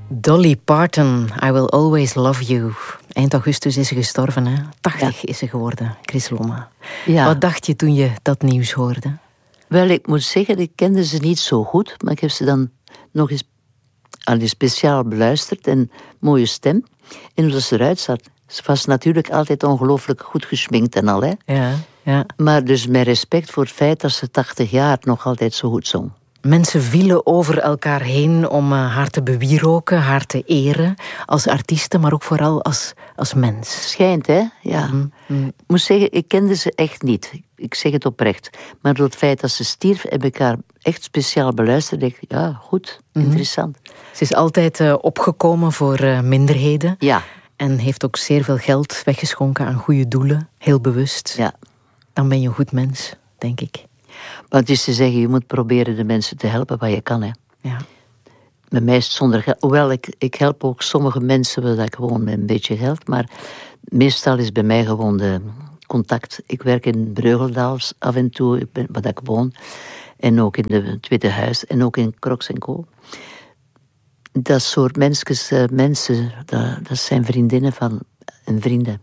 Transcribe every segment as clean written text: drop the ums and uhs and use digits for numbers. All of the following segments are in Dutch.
Dolly Parton, I Will Always Love You. Eind augustus is ze gestorven, hè? 80 is ze geworden, Chris Lomme. Ja. Wat dacht je toen je dat nieuws hoorde? Wel, ik moet zeggen, ik kende ze niet zo goed, maar ik heb ze dan nog eens speciaal beluisterd en mooie stem. En hoe ze eruit zat. Ze was natuurlijk altijd ongelooflijk goed geschminkt en al, hè. Ja. Maar dus met respect voor het feit dat ze 80 jaar nog altijd zo goed zong. Mensen vielen over elkaar heen om haar te bewieroken, haar te eren. Als artieste, maar ook vooral als mens. Schijnt, hè? Ja. Ik moet zeggen, ik kende ze echt niet. Ik zeg het oprecht. Maar door het feit dat ze stierf, heb ik haar echt speciaal beluisterd. Ik, ja, goed, interessant. Ze is altijd opgekomen voor minderheden. Ja. En heeft ook zeer veel geld weggeschonken aan goede doelen. Heel bewust. Ja. Dan ben je een goed mens, denk ik. Want het is te zeggen, je moet proberen de mensen te helpen wat je kan, hè. Ja. Bij mij is het zonder geld. Hoewel, ik help ook sommige mensen dat ik gewoon met een beetje geld. Maar meestal is bij mij gewoon de contact. Ik werk in Breugeldaal af en toe, waar ik woon. En ook in het Tweede Huis. En ook in Crocs & Co. Dat soort mensen, dat zijn vriendinnen en vrienden.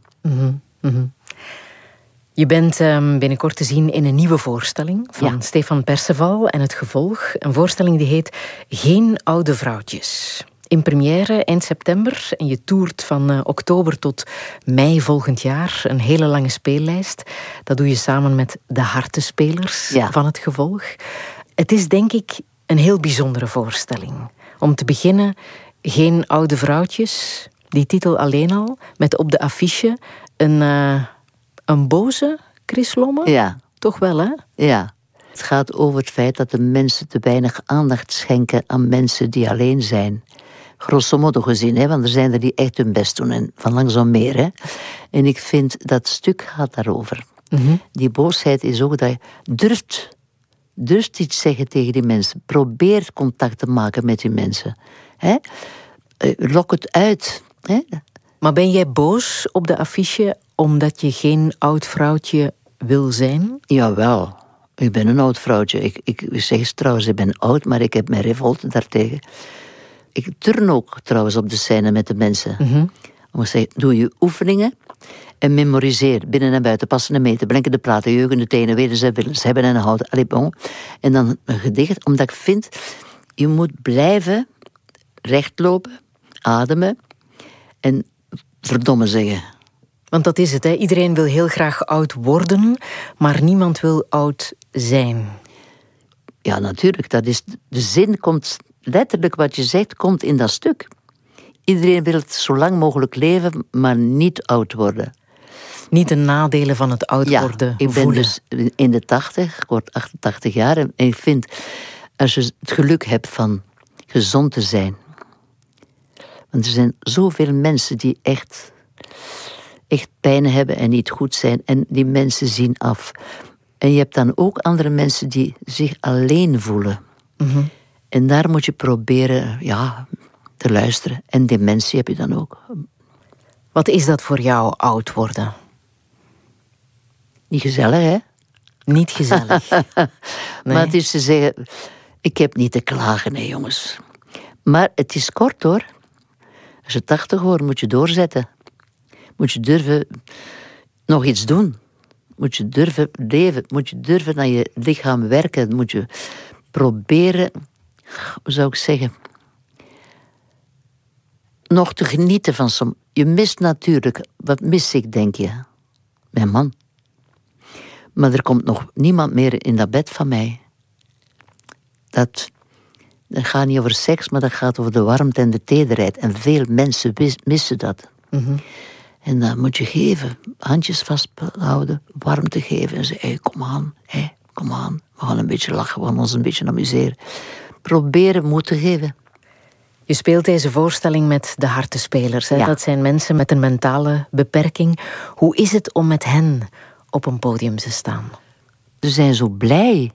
Je bent binnenkort te zien in een nieuwe voorstelling van Stefan Perceval en Het Gevolg. Een voorstelling die heet Geen oude vrouwtjes. In première eind september en je toert van oktober tot mei volgend jaar. Een hele lange speellijst. Dat doe je samen met de hartenspelers van Het Gevolg. Het is denk ik een heel bijzondere voorstelling. Om te beginnen, Geen oude vrouwtjes. Die titel alleen al, met op de affiche een boze Chris Lomme? Ja. Toch wel, hè? Ja. Het gaat over het feit dat de mensen te weinig aandacht schenken aan mensen die alleen zijn. Grosso modo gezien, hè, want er zijn er die echt hun best doen en van langs al meer. Hè. En ik vind dat stuk gaat daarover. Die boosheid is ook dat je durft iets zeggen tegen die mensen. Probeer contact te maken met die mensen. Hè. Lok het uit. Hè. Maar ben jij boos op de affiche omdat je geen oud vrouwtje wil zijn? Jawel, ik ben een oud vrouwtje. Ik zeg eens trouwens, ik ben oud, maar ik heb mijn revolte daartegen. Ik turn ook trouwens op de scène met de mensen. Om te zeggen, doe je oefeningen en memoriseer. Binnen en buiten, passen en meten, blinken de platen, jeugen de tenen, weten ze willen, ze hebben en houden. Allee, bon. En dan een gedicht, omdat ik vind, je moet blijven rechtlopen, ademen en verdomme zeggen. Want dat is het, hè? Iedereen wil heel graag oud worden, maar niemand wil oud zijn. Ja, natuurlijk. Dat is, de zin komt, letterlijk wat je zegt, komt in dat stuk. Iedereen wil het zo lang mogelijk leven, maar niet oud worden. Niet de nadelen van het oud worden ik ben voelen. dus in de 80, ik word 88 jaar. En ik vind, als je het geluk hebt van gezond te zijn. Want er zijn zoveel mensen die echt pijn hebben en niet goed zijn. En die mensen zien af. En je hebt dan ook andere mensen die zich alleen voelen. En daar moet je proberen te luisteren. En dementie heb je dan ook. Wat is dat voor jou, oud worden? Niet gezellig, hè? Niet gezellig. Nee. Maar het is te zeggen, ik heb niet te klagen, nee, jongens. Maar het is kort, hoor. Als je 80 wordt, moet je doorzetten. Moet je durven nog iets doen. Moet je durven leven. Moet je durven aan je lichaam werken. Moet je proberen, hoe zou ik zeggen, nog te genieten van soms. Je mist natuurlijk, wat mis ik, denk je? Mijn man. Maar er komt nog niemand meer in dat bed van mij. Dat gaat niet over seks, maar dat gaat over de warmte en de tederheid. En veel mensen missen dat. En dan moet je geven, handjes vasthouden, warmte geven. En zeggen, kom aan, we gaan een beetje lachen, we gaan ons een beetje amuseren. Proberen moed te geven. Je speelt deze voorstelling met de hartenspelers. Hè? Ja. Dat zijn mensen met een mentale beperking. Hoe is het om met hen op een podium te staan? Ze zijn zo blij.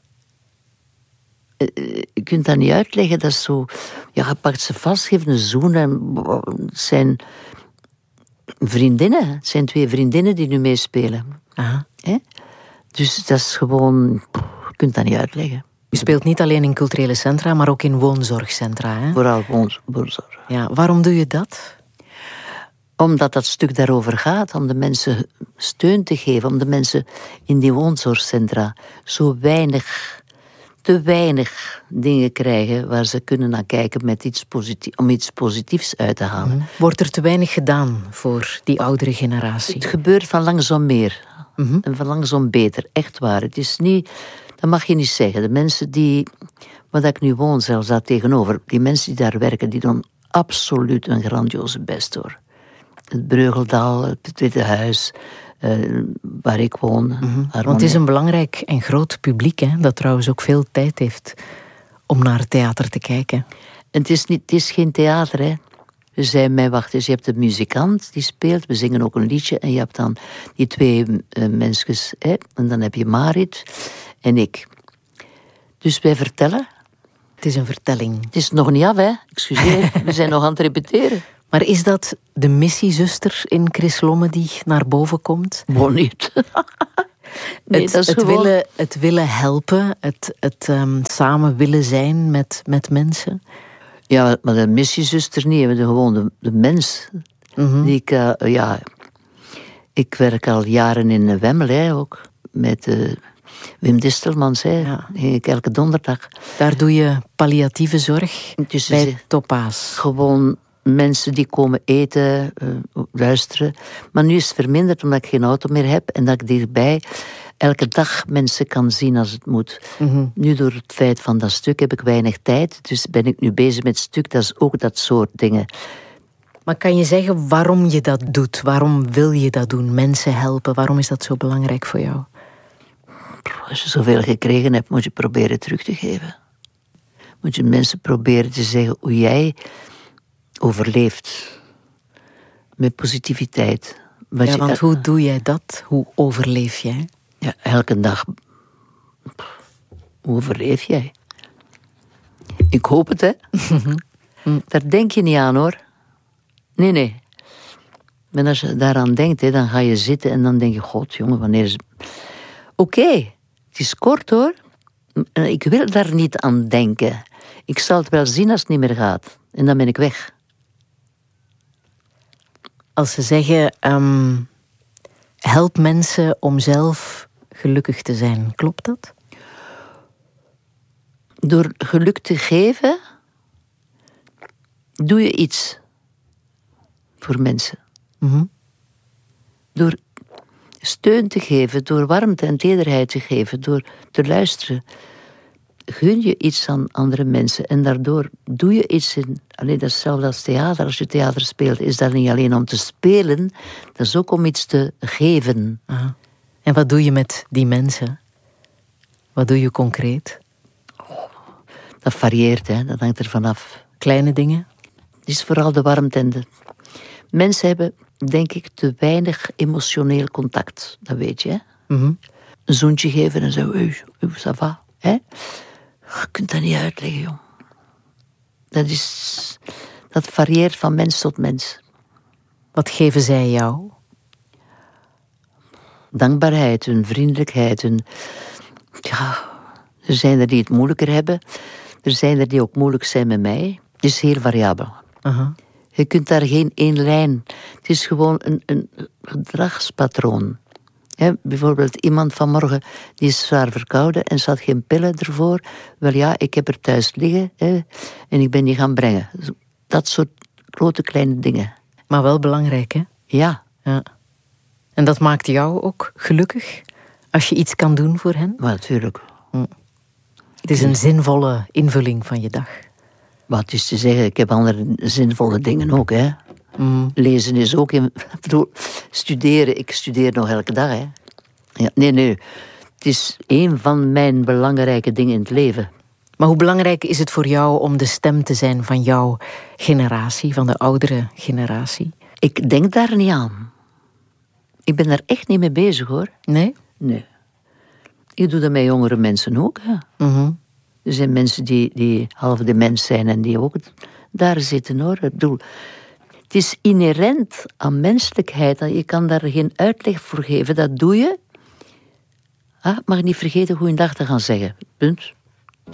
Je kunt dat niet uitleggen. Dat is zo, je pakt ze vast, geeft een zoen. En het zijn vriendinnen. Het zijn 2 vriendinnen die nu meespelen. Aha. Dus dat is gewoon, je kunt dat niet uitleggen. U speelt niet alleen in culturele centra, maar ook in woonzorgcentra, hè? Vooral woonzorg. Ja, waarom doe je dat? Omdat dat stuk daarover gaat, om de mensen steun te geven, om de mensen in die woonzorgcentra te weinig dingen krijgen waar ze kunnen naar kijken met om iets positiefs uit te halen. Wordt er te weinig gedaan voor die oudere generatie? Het gebeurt van langzaam meer. En van langzaam beter, echt waar. Het is niet, dat mag je niet zeggen. De mensen waar ik nu woon, zelfs daar tegenover, die mensen die daar werken, die doen absoluut een grandioze best, hoor. Het Breugeldal, het Witte Huis, waar ik woon. Want het is een belangrijk en groot publiek, hè, dat trouwens ook veel tijd heeft om naar het theater te kijken. En het is geen theater, hè. Ze zei mij, wacht eens, je hebt een muzikant die speelt, we zingen ook een liedje, en je hebt dan die 2 mensen, hè, en dan heb je Marit en ik. Dus wij vertellen. Het is een vertelling. Het is nog niet af, hè. Excuseer, we zijn nog aan het repeteren. Maar is dat de missiezuster in Chris Lomme die naar boven komt? Bon niet. Nee, het willen helpen, het samen willen zijn met mensen. Ja, maar de missiezuster niet, we gewoon de mens. Die ik werk al jaren in Wemmel, ook, met Wim Distelmans, ging ik elke donderdag. Daar doe je palliatieve zorg bij Topaas. Gewoon mensen die komen eten, luisteren. Maar nu is het verminderd omdat ik geen auto meer heb en dat ik dichtbij elke dag mensen kan zien als het moet. Nu door het feit van dat stuk heb ik weinig tijd, dus ben ik nu bezig met het stuk, dat is ook dat soort dingen. Maar kan je zeggen waarom je dat doet? Waarom wil je dat doen? Mensen helpen, waarom is dat zo belangrijk voor jou? Als je zoveel gekregen hebt, moet je proberen terug te geven. Moet je mensen proberen te zeggen hoe jij overleeft. Met positiviteit. Want hoe doe jij dat? Hoe overleef jij? Ja, elke dag. Hoe overleef jij? Ik hoop het, hè. Daar denk je niet aan, hoor. Nee. Maar als je daaraan denkt, hè, dan ga je zitten en dan denk je, god, jongen, wanneer is... Oké, het is kort, hoor. Ik wil daar niet aan denken. Ik zal het wel zien als het niet meer gaat. En dan ben ik weg. Als ze zeggen, help mensen om zelf gelukkig te zijn, klopt dat? Door geluk te geven, doe je iets voor mensen. Door steun te geven, door warmte en tederheid te geven, door te luisteren, gun je iets aan andere mensen en daardoor doe je iets in. Alleen dat is hetzelfde als theater. Als je theater speelt, is dat niet alleen om te spelen, dat is ook om iets te geven. Aha. En wat doe je met die mensen? Wat doe je concreet? Dat varieert, hè. Dat hangt er vanaf. Kleine dingen? Het is vooral de warmte en de... Mensen hebben, denk ik, te weinig emotioneel contact. Dat weet je, hè. Een zoentje geven en zo, ça va, hè. Je kunt dat niet uitleggen, jong. Dat varieert van mens tot mens. Wat geven zij jou? Dankbaarheid, hun vriendelijkheid, er zijn er die het moeilijker hebben. Er zijn er die ook moeilijk zijn met mij. Het is heel variabel. Je kunt daar geen één lijn... Het is gewoon een gedragspatroon. Bijvoorbeeld iemand vanmorgen, die is zwaar verkouden en ze had geen pillen ervoor. Wel ja, ik heb er thuis liggen en ik ben die gaan brengen. Dat soort grote kleine dingen. Maar wel belangrijk, hè? Ja. En dat maakt jou ook gelukkig? Als je iets kan doen voor hen? Maar natuurlijk. Het is een zinvolle invulling van je dag. Wat is te zeggen, ik heb andere zinvolle dingen ook, hè. Lezen is ook... studeren, ik studeer nog elke dag, hè. Ja, nee. Het is een van mijn belangrijke dingen in het leven. Maar hoe belangrijk is het voor jou om de stem te zijn van jouw generatie, van de oudere generatie? Ik denk daar niet aan. Ik ben daar echt niet mee bezig, hoor. Nee? Nee. Ik doe dat met jongere mensen ook, hè. Er zijn mensen die half dement zijn en die ook daar zitten, hoor. Ik bedoel, het is inherent aan menselijkheid. Je kan daar geen uitleg voor geven. Dat doe je. Mag niet vergeten goeiedag te gaan zeggen. Punt.